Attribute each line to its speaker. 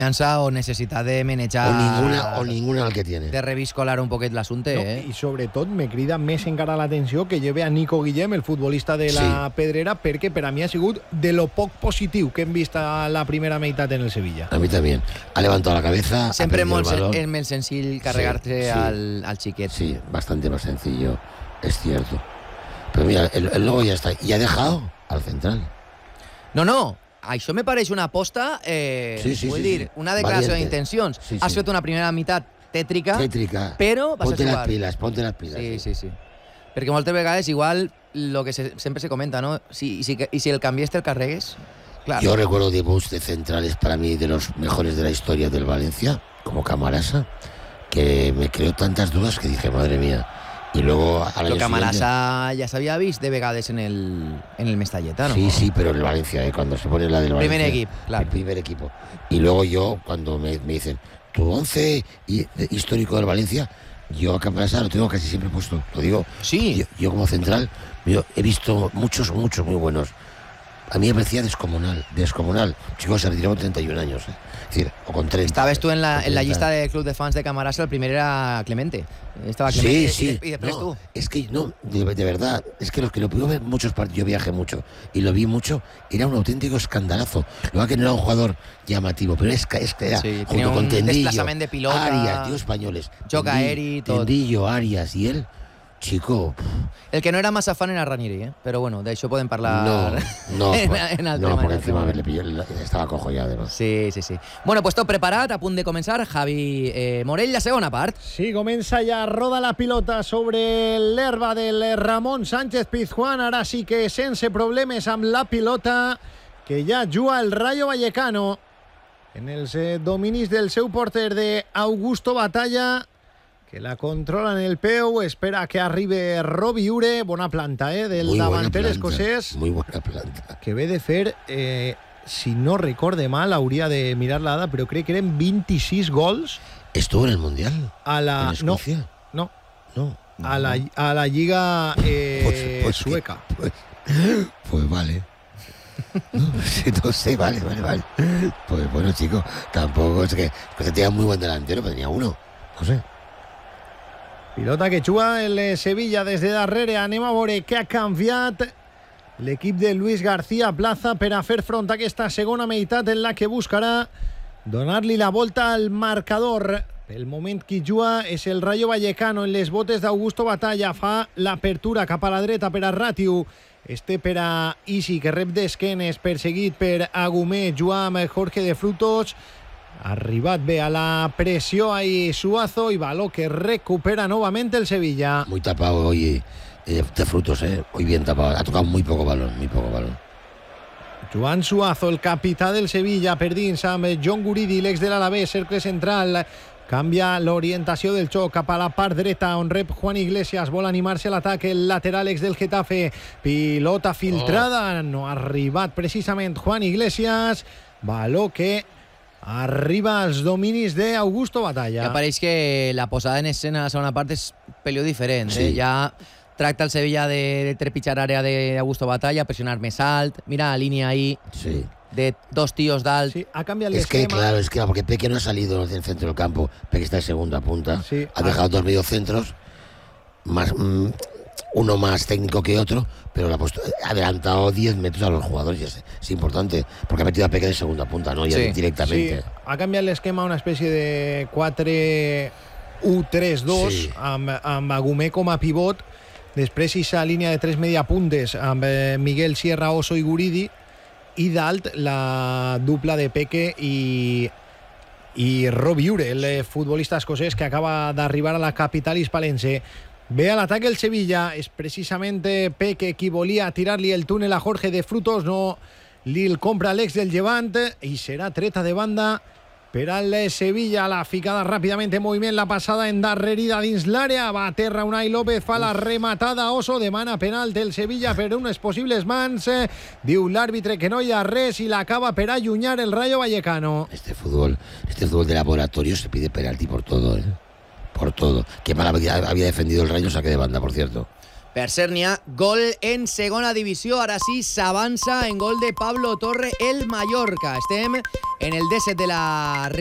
Speaker 1: Confiança o necessitat de manejar...
Speaker 2: O ninguna el que tiene.
Speaker 1: De reviscolar un poquet l'assumpte,
Speaker 3: No, I sobretot me crida més encara l'atenció que lleve a Nico Guillem, el futbolista de la Pedrera, perquè per a mi ha sigut de lo poc positiu que hem vist a la primera meitat en el Sevilla.
Speaker 2: A mí también. Ha levantado la cabeza.
Speaker 1: Sempre molt senzill carregar-te al xiquet.
Speaker 2: Sí, bastante más sencillo, es cierto. Pero mira, el logo ya está. Y ha dejado al central.
Speaker 1: No. Això me pareix una aposta, vull dir, una declaració d'intencions. Has fet una primera meitat tètrica, però vas a jugar.
Speaker 2: Ponte las pilas.
Speaker 1: Sí. Perquè moltes vegades igual lo que sempre se comenta, ¿no? Si el canvies te el carregues, claro.
Speaker 2: Yo recuerdo debuts de centrales para mí de los mejores de la historia del Valencia, como Camarasa, que me creó tantas dudas que dije, madre mía. Y luego
Speaker 1: Lo Camarasa ya s'havia vist de vegades en el Mestalleta, ¿no?
Speaker 2: Sí, pero en el Valencia, cuando se pone la del Valencia.
Speaker 1: Primer equipo, claro.
Speaker 2: El primer equipo. Y luego yo, cuando me dicen, tu 11 histórico del Valencia, yo a Camarasa lo tengo casi siempre puesto. Lo digo,
Speaker 1: sí.
Speaker 2: Yo como central, he visto muchos muy buenos. A mí me parecía descomunal. Chicos, se retiró con 31 años. Es decir, o con 30.
Speaker 1: Estabas tú en la lista del club de fans de Camarasa, el primer era Clemente. Estaba Clemente
Speaker 2: sí.
Speaker 1: Y después tú.
Speaker 2: Es que no, de verdad, es que los que lo pude ver muchos partidos, yo viajé mucho y lo vi mucho, era un auténtico escandalazo. Lo que no era un jugador llamativo, pero es que era junto con Tendillo,
Speaker 1: de pilota,
Speaker 2: Arias, tíos españoles.
Speaker 1: Joca Eri, todo.
Speaker 2: Tendillo, Arias y él. Chico.
Speaker 1: El que no era massa fan era Ranieri, però bueno, d'això podem parlar
Speaker 2: no,
Speaker 1: en altre
Speaker 2: no, porque encima le pilló, estava cojo ja además.
Speaker 1: Sí. Bueno, pues tot preparat, a punt de començar. Javi Morell, la segona part.
Speaker 3: Sí, comença ja, roda la pilota sobre l'herba del Ramon Sánchez Pizjuán, ara sí que sense problemes amb la pilota, que ja juga el Rayo Vallecano en els dominis del seu porter de Augusto Batalla, que la controla en el peu, espera que arribe Robiure, bona planta, del davanter escocès.
Speaker 2: Muy buena planta.
Speaker 3: Que ve de fer, si no recorde mal, hauria de mirar la dada, però crec que eren 26 gols.
Speaker 2: ¿Estuvo en el Mundial?
Speaker 3: ¿En
Speaker 2: Escocia?
Speaker 3: No. A la Lliga sueca.
Speaker 2: Pues vale. No sé, vale. Pues bueno, chico, tampoco es que tenía muy buen delantero, pero tenía uno. No sé.
Speaker 3: Pilota que juga el Sevilla des de darrere. Anem a veure què ha canviat l'equip de Luis García Plaza per a fer front a aquesta segona meitat en la que buscarà donar-li la volta al marcador. Pel moment qui juga és el Rayo Vallecano en les botes d'Augusto Batalla. Fa l'apertura cap a la dreta per a Ratiu. Per a Isi, que rep d'esquenes, perseguit per Agumé. Juga amb Jorge de Frutos. Arribat bé a la pressió ahí Suazo y baló que recupera nuevamente el Sevilla.
Speaker 2: Muy tapado hoy de Frutos, hoy bien tapado. Ha tocado muy poco balón.
Speaker 3: Joan Suazo, el capità del Sevilla, perdint amb John Guridi, l'ex de l'Alavés, cercle central. Canvia l'orientació del xoc cap a la part dreta, on rep Juan Iglesias. Vol animar-se a l'atac el lateral ex del Getafe. Pilota filtrada. No ha arribat precisament Juan Iglesias. Baló que arriba als dominis d'Augusto Batalla.
Speaker 1: Ja pareix que la posada en escena a la segona part és pelio diferent.
Speaker 2: Sí.
Speaker 1: Ja tracta el Sevilla de trepitjar àrea d'Augusto Batalla, pressionar més alt. Mira la línia ahí de dos tíos d'alt.
Speaker 3: Sí, ha cambiado el
Speaker 2: esquema. Es que porque Peque no ha salido del centro del campo. Peque está en segunda punta.
Speaker 3: Sí,
Speaker 2: ha dejado dos mediocentros, más, uno más técnico que otro, pero le ha adelantado 10 metros a los jugadores. Es importante, porque ha metido a Peque de segunda punta, ¿no? Ya directamente.
Speaker 3: Sí, ha cambiado el esquema a una especie de 4-1-3-2, amb Agumé com a pivot. Després esa línia de 3 mediapuntes amb Miguel Sierra, Oso i Guridi, i dalt la dupla de Peque i Robiure, el futbolista escocès que acaba d'arribar a la capital hispalense. Ve a l'atac el Sevilla, és precisament Peque qui volia tirar-li el túnel a Jorge de Frutos, no li el compra l'ex del Llevant i serà treta de banda per al Sevilla. La ficada ràpidament en moviment, la passada endarrerida dins l'àrea, va a terra Unai López, fa la rematada, Oso demana penal del Sevilla per unes possibles mans, diu l'àrbitre que no hi ha res i l'acaba per allunyar el Rayo Vallecano.
Speaker 2: Este fútbol de laboratorio se pide penalti por todo, por todo. Qué mal había defendido el Rayo, saque de banda, por cierto.
Speaker 1: Per cert, n'hi ha gol en segona divisió. Ara sí, s'avança en gol de Pablo Torre, el Mallorca. Estem en el 17 de la